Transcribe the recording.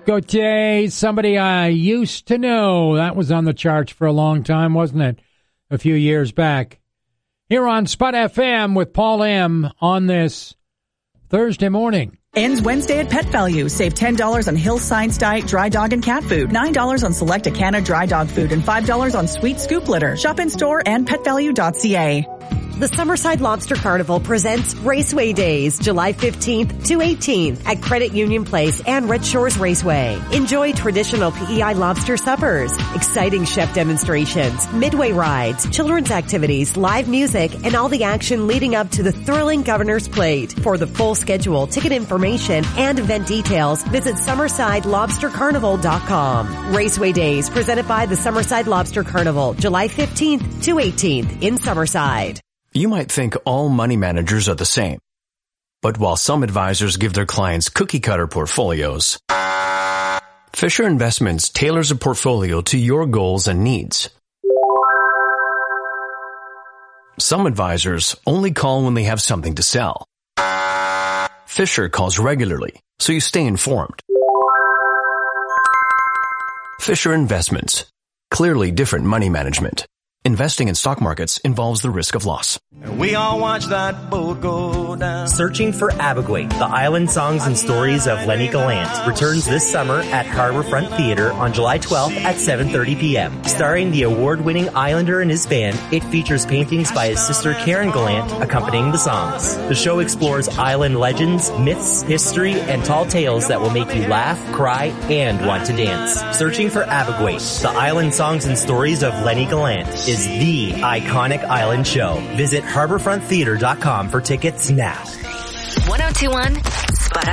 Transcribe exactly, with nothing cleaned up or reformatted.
Gaultier, Somebody I Used to Know. That was on the charts for a long time, wasn't it? A few years back. Here on Spot F M with Paul M. on this Thursday morning. Ends Wednesday at Pet Value. Save ten dollars on Hill Science Diet dry dog and cat food, nine dollars on select Acana dry dog food, and five dollars on Sweet Scoop litter. Shop in store and pet value dot c a. The Summerside Lobster Carnival presents Raceway Days, July fifteenth to eighteenth at Credit Union Place and Red Shores Raceway. Enjoy traditional P E I lobster suppers, exciting chef demonstrations, midway rides, children's activities, live music, and all the action leading up to the thrilling Governor's Plate. For the full schedule, ticket information, and event details, visit summerside lobster carnival dot com. Raceway Days, presented by the Summerside Lobster Carnival, July fifteenth to eighteenth in Summerside. You might think all money managers are the same. But while some advisors give their clients cookie-cutter portfolios, Fisher Investments tailors a portfolio to your goals and needs. Some advisors only call when they have something to sell. Fisher calls regularly, so you stay informed. Fisher Investments. Clearly different money management. Investing in stock markets involves the risk of loss. We all watch that boat go down. Searching for Abeguate, the island songs and stories of Lenny Gallant, returns this summer at Harborfront Theater on July twelfth at seven thirty p.m. Starring the award-winning Islander and his band, it features paintings by his sister Karen Gallant accompanying the songs. The show explores island legends, myths, history, and tall tales that will make you laugh, cry, and want to dance. Searching for Abeguate, the island songs and stories of Lenny Gallant, is the iconic island show. Visit harborfront theater dot com for tickets now. one oh two one